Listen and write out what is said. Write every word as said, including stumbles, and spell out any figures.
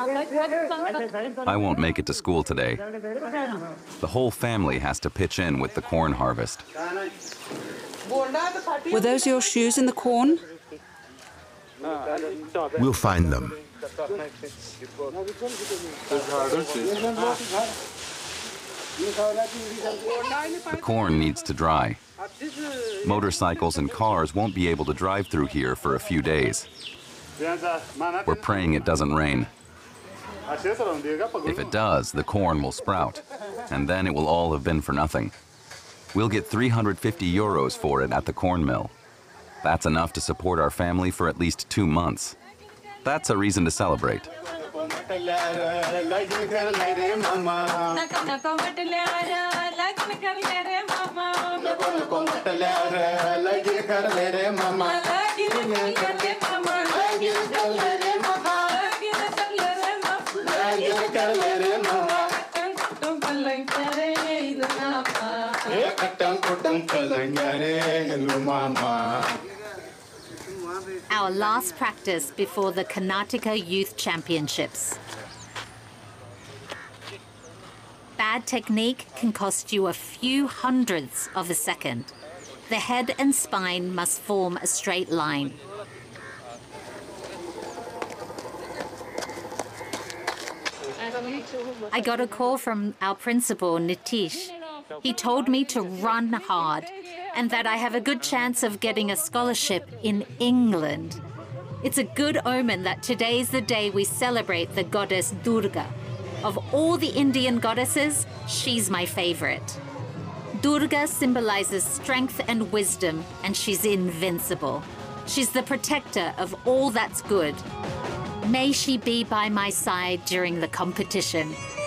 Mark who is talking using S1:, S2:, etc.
S1: I won't make it to school today. The whole family has to pitch in with the corn harvest.
S2: Were those your shoes in the corn?
S3: We'll find them.
S1: The corn needs to dry. Motorcycles and cars won't be able to drive through here for a few days. We're praying it doesn't rain. If it does, the corn will sprout, and then it will all have been for nothing. We'll get three hundred fifty euros for it at the corn mill. That's enough to support our family for at least two months. That's a reason to celebrate.
S4: Our last practice before the Karnataka Youth Championships. Bad technique can cost you a few hundredths of a second. The head and spine must form a straight line. I got a call from our principal, Nitish. He told me to run hard and that I have a good chance of getting a scholarship in England. It's a good omen that today's the day we celebrate the goddess Durga. Of all the Indian goddesses, she's my favorite. Durga symbolizes strength and wisdom, and she's invincible. She's the protector of all that's good. May she be by my side during the competition.